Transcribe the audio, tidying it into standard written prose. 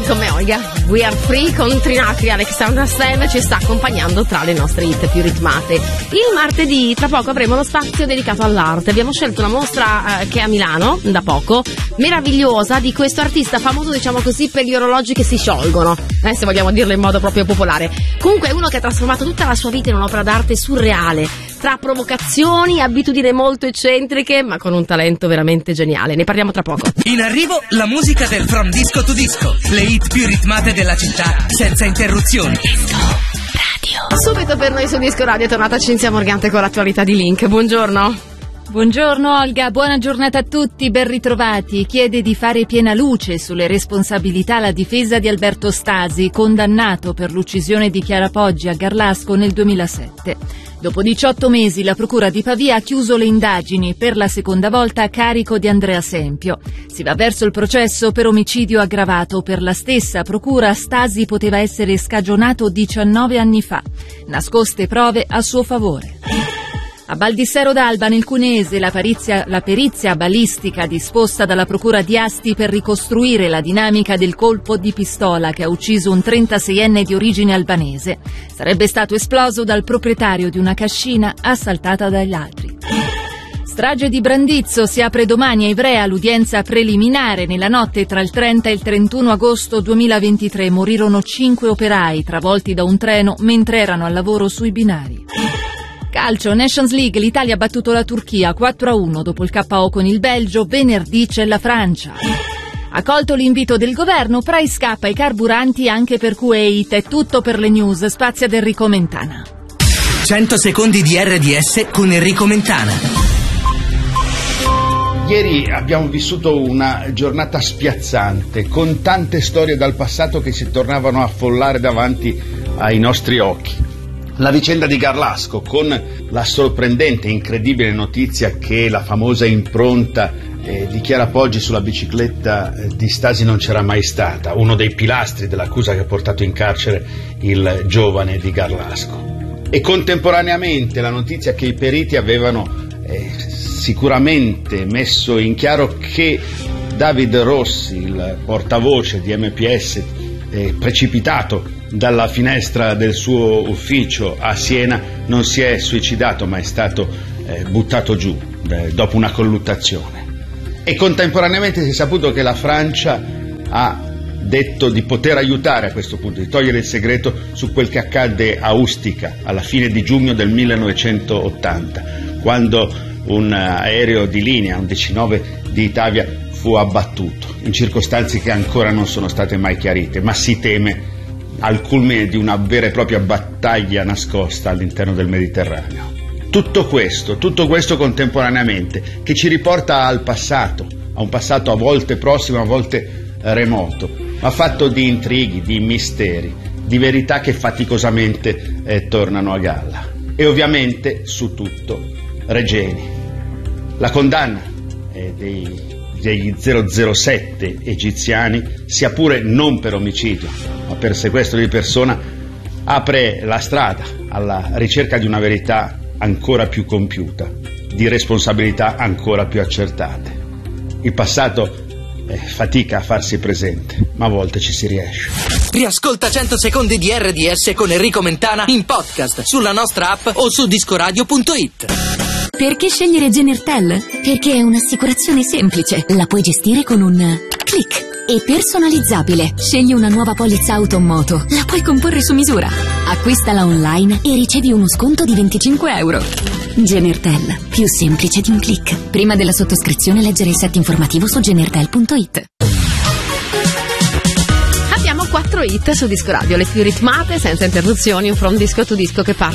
come Oiga. We Are Free con Trinacri. Alexandra Stan ci sta accompagnando tra le nostre hit più ritmate. Il martedì, tra poco, avremo uno spazio dedicato all'arte. Abbiamo scelto una mostra che è a Milano, da poco, meravigliosa, di questo artista famoso, diciamo così, per gli orologi che si sciolgono, se vogliamo dirlo in modo proprio popolare. Comunque è uno che ha trasformato tutta la sua vita in un'opera d'arte surreale, tra provocazioni, abitudini molto eccentriche, ma con un talento veramente geniale. Ne parliamo tra poco. In arrivo la musica del From Disco to Disco, le hit più ritmate della città, senza interruzioni. Disco Radio. Subito per noi su Disco Radio è tornata Cinzia Morgante con l'attualità di Link. Buongiorno. Buongiorno Olga, buona giornata a tutti, ben ritrovati. Chiede di fare piena luce sulle responsabilità la difesa di Alberto Stasi, condannato per l'uccisione di Chiara Poggi a Garlasco nel 2007. Dopo 18 mesi la Procura di Pavia ha chiuso le indagini per la seconda volta a carico di Andrea Sempio. Si va verso il processo per omicidio aggravato. Per la stessa Procura Stasi poteva essere scagionato 19 anni fa. Nascoste prove a suo favore. A Baldissero d'Alba, nel Cuneese, la perizia balistica disposta dalla Procura di Asti per ricostruire la dinamica del colpo di pistola che ha ucciso un 36enne di origine albanese. Sarebbe stato esploso dal proprietario di una cascina assaltata dai ladri. Strage di Brandizzo, si apre domani a Ivrea l'udienza preliminare. Nella notte tra il 30 e il 31 agosto 2023 morirono 5 operai travolti da un treno mentre erano al lavoro sui binari. Calcio, Nations League, l'Italia ha battuto la Turchia 4-1 dopo il KO con il Belgio. Venerdì c'è la Francia. Accolto l'invito del governo, Price scappa i carburanti anche per Kuwait. È tutto per le news, spazio ad Enrico Mentana. 100 secondi di RDS con Enrico Mentana. Ieri abbiamo vissuto una giornata spiazzante, con tante storie dal passato che si tornavano a affollare davanti ai nostri occhi. La vicenda di Garlasco, con la sorprendente e incredibile notizia che la famosa impronta di Chiara Poggi sulla bicicletta di Stasi non c'era mai stata, uno dei pilastri dell'accusa che ha portato in carcere il giovane di Garlasco. E contemporaneamente la notizia che i periti avevano sicuramente messo in chiaro che David Rossi, il portavoce di MPS, precipitato dalla finestra del suo ufficio a Siena, non si è suicidato ma è stato buttato giù dopo una colluttazione. E contemporaneamente si è saputo che la Francia ha detto di poter aiutare a questo punto, di togliere il segreto su quel che accadde a Ustica alla fine di giugno del 1980, quando un aereo di linea, un DC-9 di Italia, fu abbattuto in circostanze che ancora non sono state mai chiarite, ma si teme al culmine di una vera e propria battaglia nascosta all'interno del Mediterraneo. Tutto questo contemporaneamente, che ci riporta al passato, a un passato a volte prossimo, a volte remoto, ma fatto di intrighi, di misteri, di verità che faticosamente tornano a galla. E ovviamente su tutto Regeni. La condanna degli 007 egiziani, sia pure non per omicidio ma per sequestro di persona, apre la strada alla ricerca di una verità ancora più compiuta, di responsabilità ancora più accertate. Il passato fatica a farsi presente, ma a volte ci si riesce. Riascolta 100 secondi di RDS con Enrico Mentana in podcast sulla nostra app o su discoradio.it. Perché scegliere Genertel? Perché è un'assicurazione semplice, la puoi gestire con un click. E personalizzabile. Scegli una nuova polizza auto o moto, la puoi comporre su misura. Acquistala online e ricevi uno sconto di €25. Genertel, più semplice di un click. Prima della sottoscrizione leggere il set informativo su genertel.it. Abbiamo 4 hit su Disco Radio, le più ritmate, senza interruzioni, un From Disco to Disco che parte